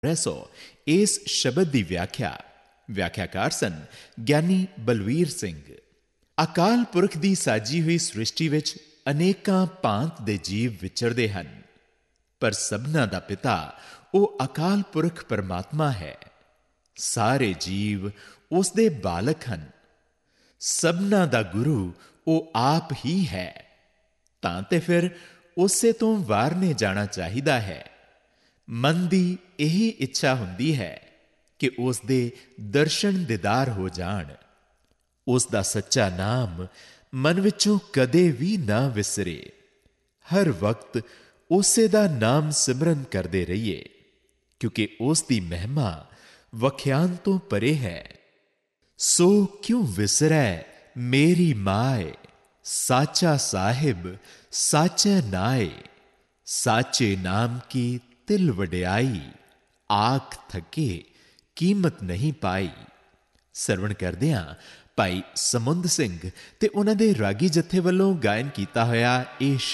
ਸੋ ਇਸ ਸ਼ਬਦ ਦੀ ਵਿਆਖਿਆਕਾਰ ਸਨ ਗਿਆਨੀ ਬਲਵੀਰ ਸਿੰਘ। ਅਕਾਲ ਪੁਰਖ ਦੀ ਸਾਜੀ ਹੋਈ ਸ੍ਰਿਸ਼ਟੀ ਵਿੱਚ ਅਨੇਕਾਂ ਭਾਂਤ ਦੇ ਜੀਵ ਵਿਚਰਦੇ ਹਨ, ਪਰ ਸਭਨਾਂ ਦਾ ਪਿਤਾ ਉਹ ਅਕਾਲ ਪੁਰਖ ਪਰਮਾਤਮਾ ਹੈ। ਸਾਰੇ ਜੀਵ ਉਸ ਦੇ ਬਾਲਕ ਹਨ। ਸਭਨਾਂ ਦਾ ਗੁਰੂ ਉਹ ਆਪ ਹੀ ਹੈ। ਤਾਂ ਤੇ ਫਿਰ ਉਸੇ ਤੋਂ ਵਾਰਨੇ ਜਾਣਾ ਚਾਹੀਦਾ ਹੈ। ਮਨ ਦੀ ਇਹੀ ਇੱਛਾ ਹੁੰਦੀ ਹੈ ਕਿ ਉਸ ਦੇ ਦਰਸ਼ਨ ਦੀਦਾਰ ਹੋ ਜਾਣ। ਉਸ ਦਾ ਸੱਚਾ ਨਾਮ ਮਨ ਵਿੱਚੋਂ ਕਦੇ ਵੀ ਨਾ ਵਿਸਰੇ। ਹਰ ਵਕਤ ਉਸੇ ਦਾ ਨਾਮ ਸਿਮਰਨ ਕਰਦੇ ਰਹੀਏ, ਕਿਉਂਕਿ ਉਸ ਦੀ ਮਹਿਮਾ ਵਖਿਆਨ ਤੋਂ ਪਰੇ ਹੈ। ਸੋ ਕਿਉਂ ਵਿਸਰੈ ਮੇਰੀ ਮਾਏ, ਸਾਚਾ ਸਾਹਿਬ ਸਾਚੈ ਨਾਏ। ਸਾਚੇ ਨਾਮ ਕੀ ਤਿਲ ਵਡਿਆਈ, ਆਖ ਥਕੇ ਕੀਮਤ ਨਹੀਂ ਪਾਈ। ਸਰਵਣ ਕਰਦਿਆਂ ਭਾਈ ਸਮੁੰਦ ਸਿੰਘ ਤੇ ਉਹਨਾਂ ਦੇ ਰਾਗੀ ਜਥੇ ਵੱਲੋਂ ਗਾਇਨ ਕੀਤਾ ਹੋਇਆ ਇਹ